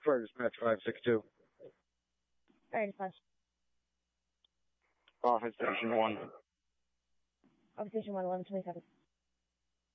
For dispatch 562. Alright, dispatch. Office Station 1. Office Station 1, 1127.